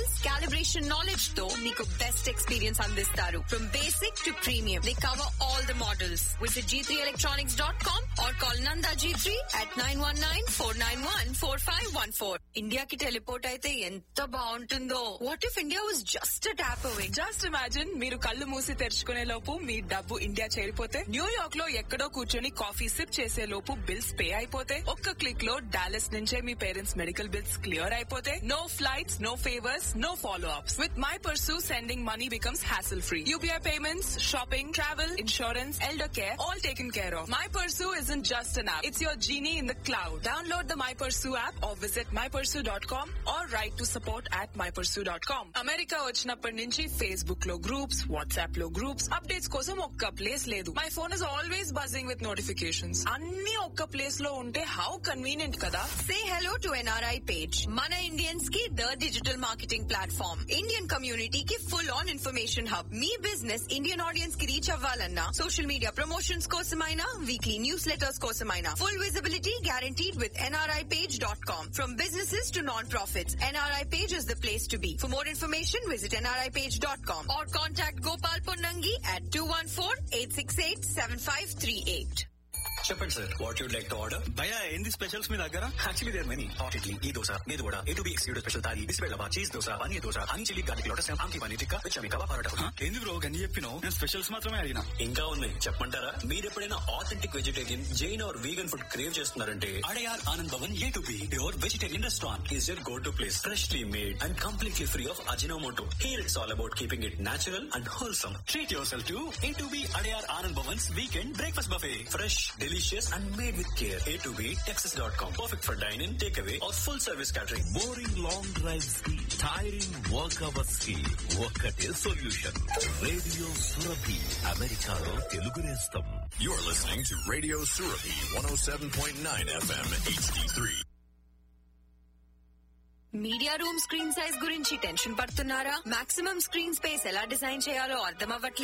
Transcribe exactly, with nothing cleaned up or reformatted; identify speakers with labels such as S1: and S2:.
S1: Experience, calibration knowledge తో మీకు best experience అందిస్తారు. From basic to premium, they cover all the models. Visit G three electronics dot com or call Nanda G three at nine one nine four nine one four five one four. ఇండియాకి teleport అయితే ఎంత బాగుంటుందో. What if India was just a tap away?
S2: Just imagine, మీరు కళ్ళు మూసి తెరుచుకునే లోపు మీ డబ్బు India చేరిపోతే, New York లో ఎక్కడో కూర్చొని కాఫీ సిప్ చేసే లోపు బిల్స్ పే అయిపోతే, ఒక్క క్లిక్ లో డాలస్ నుంచే మీ పేరెంట్స్ మెడికల్ బిల్స్ క్లియర్ అయిపోతే, no flights, no favours, no follow ups. With my pursue, sending money becomes hassle free. UPI payments, shopping, travel, insurance, elder care, all taken care of. My Pursue isn't just an app. It's your genie in the cloud. Download the My Pursue app or visit my pursue dot com or write to support at my pursue dot com. America వచ్చినప్పటి నుంచి Facebook లో groups, WhatsApp లో groups, updates కోసం ఒక్క place లేదు. My phone is always buzzing with notifications. అన్ని ఒక్క place లో ఉంటే హౌ కన్వీనియంట్ కదా.
S1: Say hello to N R I page. Mana Indians की the digital marketing platform. Indian community की full on information hub. Me business Indian audience की reach అవ్వాలన్నా, social media promotions కోసమైనా, weekly newsletters కోసమైనా, full visibility guaranteed with N R I page dot com. From businesses to non-profits, N R I page is the place to be. For more information, visit N R I page dot com or contact Gopal Ponnangi at two one four, eight six eight, seven five three eight.
S3: చెప్పండి sir, what you'd like to order?
S4: భయ్యా ఏంది specials మీ దగ్గర?
S3: Actually there many. Hot idli, ఈ దోశ, మీద కూడా, A to be excluded special thali, బిస్బెల్లవా, cheese dosa, paneer dosa, honey chilli garlic lotus, ఆమ్కి paneer tikka, విచమి kebab parotta.
S4: ఏంది bro గన్ని చెప్పినావు? నేను స్పెషల్స్ మాత్రమే అడిగినా.
S3: ఇంకా ఉన్నాయి, చెప్పమంటారా? మీరు ఎప్పుడైనా authentic vegetarian, Jain are vegan food crave చేస్తున్నారంటే, Adyar Anand Bhavan A to be pure vegetarian restaurant is your go to place. Freshly made and completely free of Ajinomoto. Here it's all about keeping it natural and wholesome. Treat your self to A to be Adyar Anand Bhavan's weekend breakfast buffet. Fresh, delicious and made with care. A to B Texas dot com. Perfect for dine-in, takeaway or full service catering.
S5: Boring long drives ki, tiring work hours ki, ఒక్కటే solution. Radio Surabhi, Americano Telugu Nestam.
S6: You're listening to Radio Surabhi one oh seven point nine F M H D three.
S1: Media room screen size గురించి tension పడుతున్నారా? Maximum screen space ఎలా design చేయాలో అర్థం అవ్వట్లేదు.